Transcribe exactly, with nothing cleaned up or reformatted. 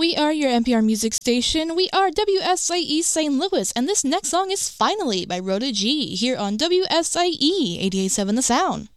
We are your N P R music station. We are W S I E Saint Louis, and this next song is Finally by Rhoda G here on W S I E eighty-eight point seven The Sound.